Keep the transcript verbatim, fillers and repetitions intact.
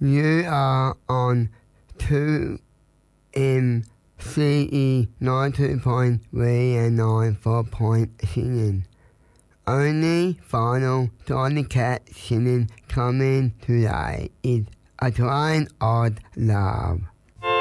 You are on two M C E ninety-two point three and ninety-four point seven. Only final Johnny Cat singing coming today is A Train of Love.